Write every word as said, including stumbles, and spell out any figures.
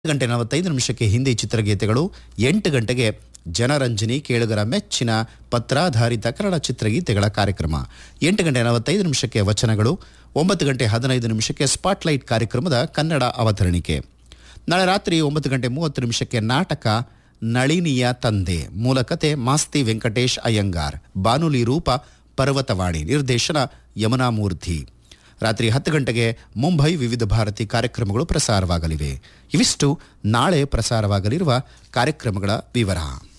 ಗಂಟೆ ನಲವತ್ತೈದು ನಿಮಿಷಕ್ಕೆ ಹಿಂದಿ ಚಿತ್ರಗೀತೆಗಳು. ಎಂಟು ಗಂಟೆಗೆ ಜನರಂಜನಿ, ಕೇಳುಗರ ಮೆಚ್ಚಿನ ಪತ್ರಾಧಾರಿತ ಕನ್ನಡ ಚಿತ್ರಗೀತೆಗಳ ಕಾರ್ಯಕ್ರಮ. ಎಂಟು ಗಂಟೆ ನಲವತ್ತೈದು ನಿಮಿಷಕ್ಕೆ ವಚನಗಳು. ಒಂಬತ್ತು ಗಂಟೆ ಹದಿನೈದು ನಿಮಿಷಕ್ಕೆ ಸ್ಪಾಟ್ಲೈಟ್ ಕಾರ್ಯಕ್ರಮದ ಕನ್ನಡ ಅವತರಣಿಕೆ. ನಾಳೆ ರಾತ್ರಿ ಒಂಬತ್ತು ಗಂಟೆ ಮೂವತ್ತು ನಿಮಿಷಕ್ಕೆ ನಾಟಕ ನಳಿನಿಯ ತಂದೆ. ಮೂಲಕತೆ ಮಾಸ್ತಿ ವೆಂಕಟೇಶ್ ಅಯ್ಯಂಗಾರ್. ಬಾನುಲಿ ರೂಪ ಪರ್ವತವಾಣಿ. ನಿರ್ದೇಶನ ಯಮುನಾಮೂರ್ತಿ. ರಾತ್ರಿ ಹತ್ತು ಗಂಟೆಗೆ ಮುಂಬೈ ವಿವಿಧ ಭಾರತಿ ಕಾರ್ಯಕ್ರಮಗಳು ಪ್ರಸಾರವಾಗಲಿವೆ. ಇವಿಷ್ಟು ನಾಳೆ ಪ್ರಸಾರವಾಗಲಿರುವ ಕಾರ್ಯಕ್ರಮಗಳ ವಿವರ.